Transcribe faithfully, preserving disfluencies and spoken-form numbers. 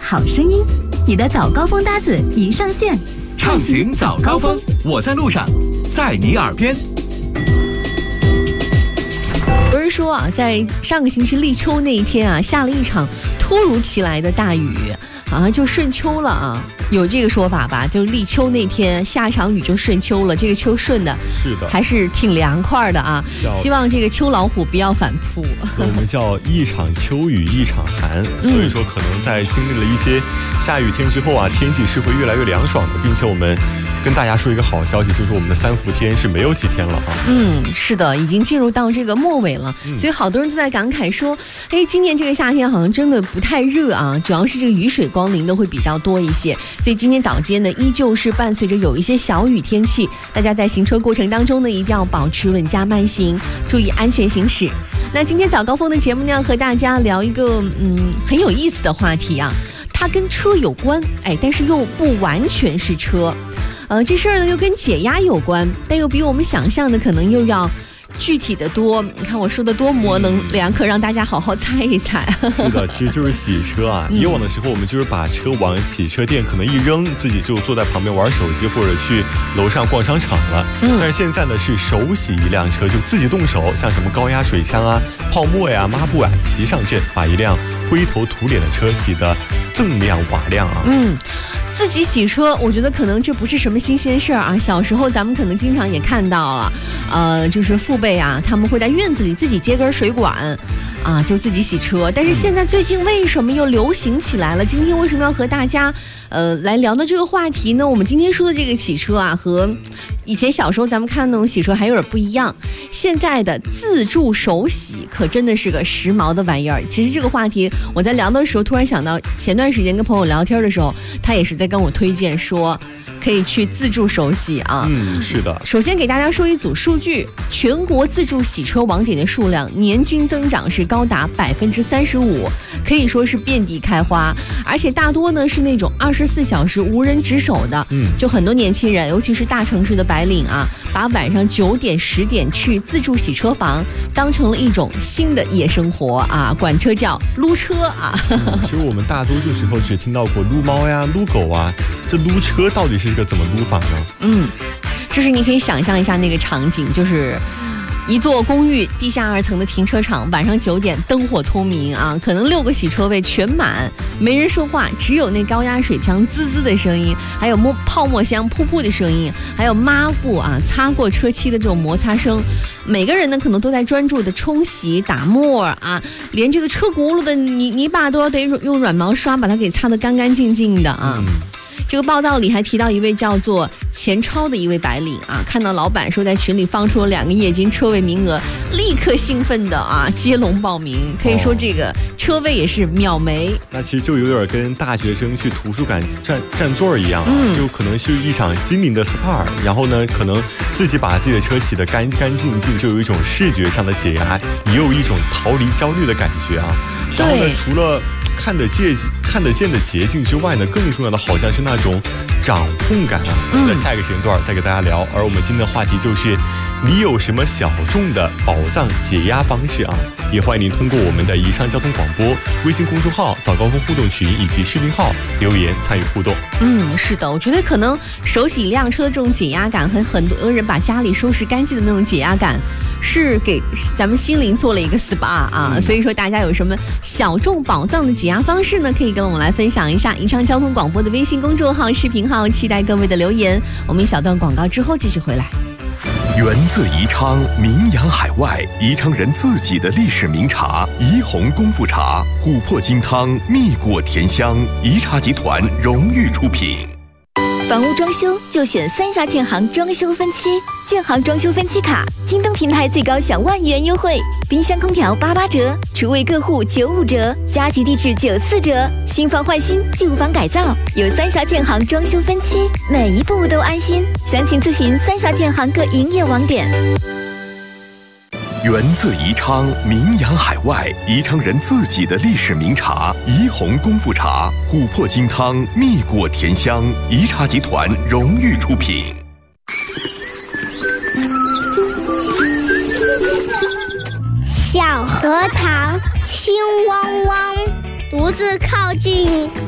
好声音，你的早高峰搭子已上线， 畅行早高峰，我在路上，在你耳边。 不是说啊，在上个星期立秋那一天啊，下了一场突如其来的大雨，好像就顺秋了啊，有这个说法吧？就立秋那天下一场雨就顺秋了，这个秋顺的， 是的， 还是挺凉快的啊。希望这个秋老虎不要反扑。 我们叫一场秋雨一场寒，所以说可能在经历了一些下雨天之后啊，天气是会越来越凉爽的，并且我们跟大家说一个好消息，就是我们的三伏天是没有几天了啊。 嗯，是的，已经进入到这个末尾了，嗯、所以好多人都在感慨说，哎，今年这个夏天好像真的不太热啊，主要是这个雨水光临的会比较多一些。所以今天早间呢，依旧是伴随着有一些小雨天气，大家在行车过程当中呢，一定要保持稳驾慢行，注意安全行驶。那今天早高峰的节目呢，要和大家聊一个嗯很有意思的话题啊，它跟车有关，哎，但是又不完全是车。呃，这事儿呢又跟解压有关，但又比我们想象的可能又要具体的多。你看我说的多模棱两可，让大家好好猜一猜。 是的，其实就是洗车啊。以往的时候，我们就是把车往洗车店可能一扔，自己就坐在旁边玩手机，或者去楼上逛商场了。嗯、但是现在呢，是手洗一辆车，就自己动手，像什么高压水枪啊、泡沫呀、抹布啊，骑上阵，把一辆灰头土脸的车洗得锃亮瓦亮啊。 嗯。自己洗车，我觉得可能这不是什么新鲜事儿啊。小时候咱们可能经常也看到了，呃，就是父辈啊，他们会在院子里自己接根水管，啊，就自己洗车。但是现在最近为什么又流行起来了？今天为什么要和大家，呃，来聊到这个话题呢？我们今天说的这个洗车啊，和以前小时候咱们看那种洗车还有点不一样。现在的自助手洗可真的是个时髦的玩意儿。其实这个话题我在聊的时候，突然想到前段时间跟朋友聊天的时候，他也是在跟我推荐说可以去自助手洗啊。 嗯，是的。 首先给大家说一组数据，全国自助洗车网点的数量年均增长是高达百分之三十五，可以说是遍地开花，而且大多呢是那种二十四小时无人值守的。嗯，就很多年轻人，尤其是大城市的白领啊，把晚上九点十点去自助洗车房当成了一种新的夜生活啊，管车叫撸车啊。 嗯、其实我们大多数时候只听到过撸猫呀、撸狗啊，这撸车到底是一个怎么撸法呢？ 嗯，就是你可以想象一下那个场景，就是一座公寓地下二层的停车场，晚上九点灯火通明啊，可能六个洗车位全满，没人说话，只有那高压水枪滋滋的声音，还有沫泡沫箱噗噗的声音，还有抹布啊擦过车漆的这种摩擦声。每个人呢可能都在专注的冲洗打沫啊，连这个车轱辘的泥泥巴都要得用软毛刷把它给擦得干干净净的啊。嗯，这个报道里还提到一位叫做钱超的一位白领啊，看到老板说在群里放出了两个夜间车位名额，立刻兴奋的啊接龙报名，可以说这个车位也是秒没。 哦、那其实就有点跟大学生去图书馆占占座一样啊，嗯、就可能是一场心灵的 S P A， 然后呢，可能自己把自己的车洗得干干净净，就有一种视觉上的解压，也有一种逃离焦虑的感觉啊。然后呢，除了看得见看得见的捷径之外呢，更重要的好像是那种掌控感啊。我们在下一个时间段再给大家聊。而我们今天的话题就是，你有什么小众的宝藏解压方式啊？也欢迎您通过我们的宜昌交通广播微信公众号、早高峰互动群以及视频号留言参与互动。嗯， 是的，我觉得可能手洗一辆车的这种解压感，和很多人把家里收拾干净的那种解压感，是给咱们心灵做了一个 S P A 啊。嗯、所以说大家有什么小众宝藏的解压方式呢？可以跟我们来分享一下。宜昌交通广播的微信公众号、视频号，期待各位的留言。我们一小段广告之后继续回来。 源自宜昌，名扬海外，宜昌人自己的历史名茶宜红功夫茶，琥珀金汤，蜜果甜香，宜茶集团荣誉出品。 房屋装修就选三峡建行装修分期，建行装修分期卡，京东平台最高享万元优惠，冰箱空调八八折，厨卫各户九五折，家居地质九四折，新房换新，旧房改造，有三峡建行装修分期，每一步都安心。详情咨询三峡建行各营业网点。 源自宜昌，名扬海外，宜昌人自己的历史名茶宜红功夫茶，琥珀金汤，蜜果甜香，宜茶集团荣誉出品。 小荷塘青汪汪，独自靠近